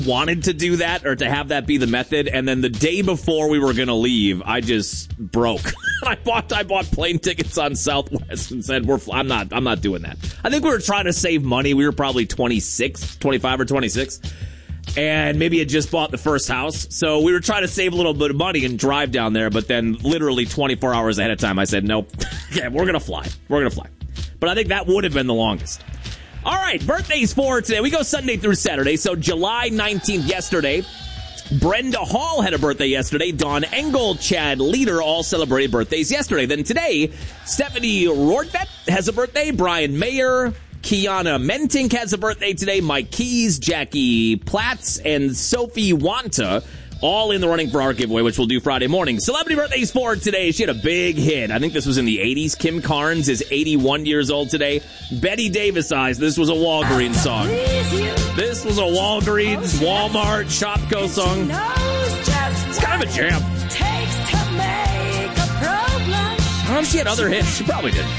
wanted to do that or to have that be the method, and then the day before we were going to leave, I just broke. I bought plane tickets on Southwest and said, I'm not doing that. I think we were trying to save money. We were probably 25 or 26. And maybe had just bought the first house. So we were trying to save a little bit of money and drive down there. But then literally 24 hours ahead of time, I said, nope. Yeah, we're going to fly. But I think that would have been the longest. All right, birthdays for today. We go Sunday through Saturday. So July 19th yesterday, Brenda Hall had a birthday yesterday. Dawn Engel, Chad Leader all celebrated birthdays yesterday. Then today, Stephanie Rortvedt has a birthday. Brian Mayer, Kiana Mentink has a birthday today. Mike Keys, Jackie Platts, and Sophie Wanta all in the running for our giveaway, which we'll do Friday morning. Celebrity birthdays for today. She had a big hit. I think this was in the 80s. Kim Carnes is 81 years old today. Betty Davis Eyes. This was a Walgreens song. This was a Walgreens, Walmart, Shopko song. It's kind of a jam. I don't know if she had other hits. She probably did.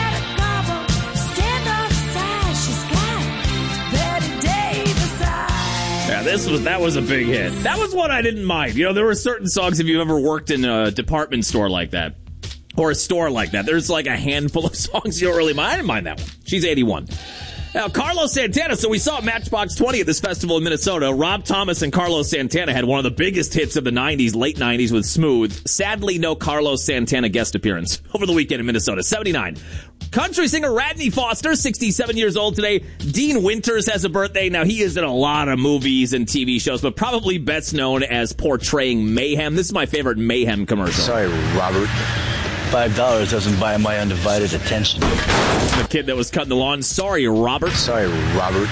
Yeah, that was a big hit. That was one I didn't mind. You know, there were certain songs, if you've ever worked in a department store like that, or a store like that, there's like a handful of songs you don't really mind. I didn't mind that one. She's 81. Now, Carlos Santana, so we saw Matchbox 20 at this festival in Minnesota. Rob Thomas and Carlos Santana had one of the biggest hits of the 90s, late 90s with Smooth. Sadly, no Carlos Santana guest appearance over the weekend in Minnesota. 79. Country singer Radney Foster, 67 years old today. Dean Winters has a birthday. Now, he is in a lot of movies and TV shows, but probably best known as portraying Mayhem. This is my favorite Mayhem commercial. Sorry, Robert. $5 doesn't buy my undivided attention. The kid that was cutting the lawn. Sorry, Robert. Sorry, Robert.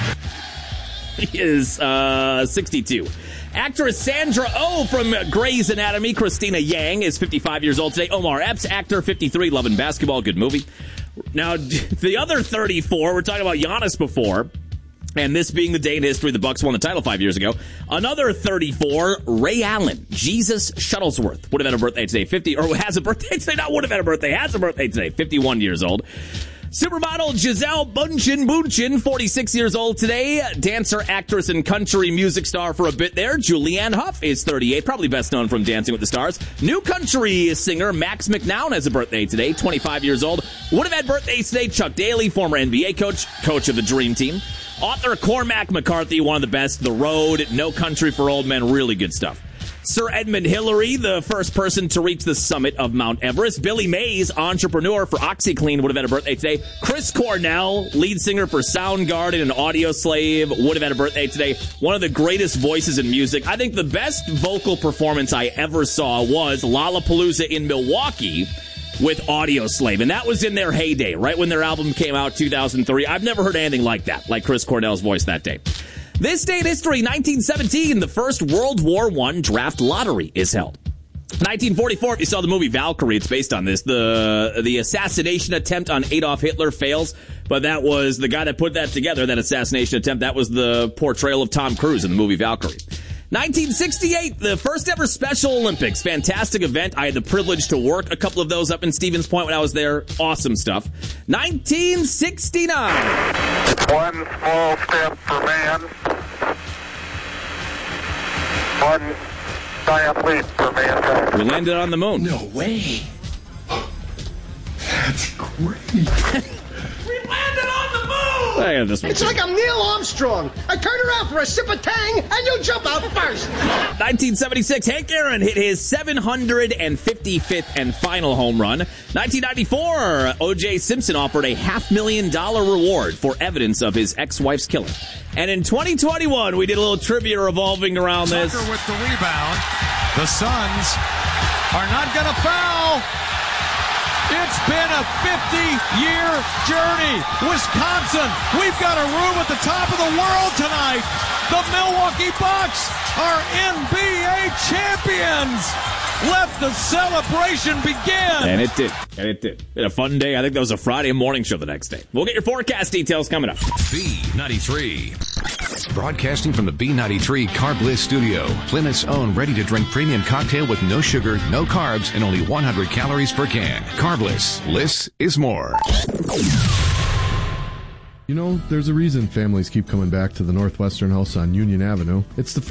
He is 62. Actress Sandra Oh from Grey's Anatomy, Christina Yang, is 55 years old today. Omar Epps, actor, 53, loving basketball, good movie. Now, the other 34, we're talking about Giannis before, and this being the day in history the Bucks won the title 5 years ago. Another 34, Ray Allen, Jesus Shuttlesworth, would have had a birthday today, has a birthday today, not would have had a birthday, has a birthday today, 51 years old. Supermodel Giselle Bundchen, 46 years old today. Dancer, actress, and country music star for a bit there. Julianne Hough is 38, probably best known from Dancing with the Stars. New country singer Max McNown has a birthday today, 25 years old. Would have had birthdays today. Chuck Daly, former NBA coach of the Dream Team. Author Cormac McCarthy, one of the best. The Road, No Country for Old Men, really good stuff. Sir Edmund Hillary, the first person to reach the summit of Mount Everest. Billy Mays, entrepreneur for OxyClean, would have had a birthday today. Chris Cornell, lead singer for Soundgarden and Audioslave, would have had a birthday today. One of the greatest voices in music. I think the best vocal performance I ever saw was Lollapalooza in Milwaukee with Audioslave, and that was in their heyday, right when their album came out, 2003. I've never heard anything like that, like Chris Cornell's voice that day. This day in history, 1917, the first World War I draft lottery is held. 1944, if you saw the movie Valkyrie, it's based on this. The assassination attempt on Adolf Hitler fails, but that was the guy that put that together, that assassination attempt. That was the portrayal of Tom Cruise in the movie Valkyrie. 1968, the first ever Special Olympics. Fantastic event. I had the privilege to work a couple of those up in Stevens Point when I was there. Awesome stuff. 1969. One small step for man. One giant leap for mankind. We landed on the moon. No way. That's great. We landed on the moon! It's like I'm Neil Armstrong. I turn around for a sip of Tang, and you jump out first. 1976, Hank Aaron hit his 755th and final home run. 1994, O.J. Simpson offered a $500,000 reward for evidence of his ex-wife's killing. And in 2021, we did a little trivia revolving around this. Tucker with the rebound. The Suns are not going to foul. It's been a 50-year journey. Wisconsin, we've got a room at the top of the world tonight. The Milwaukee Bucks are NBA champions. Let the celebration begin. And it did. Been a fun day. I think that was a Friday morning show the next day. We'll get your forecast details coming up. B93. Broadcasting from the B93 Carbliss studio. Plymouth's own ready-to-drink premium cocktail with no sugar, no carbs, and only 100 calories per can. Carbliss. Liss is more. You know, there's a reason families keep coming back to the Northwestern House on Union Avenue. It's the